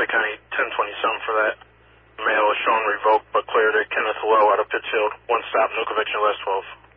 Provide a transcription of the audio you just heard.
Bay County 1027 for that. Mail is shown revoked but clear to Kenneth Lowe out of Pittsfield. One stop, no conviction, last 12.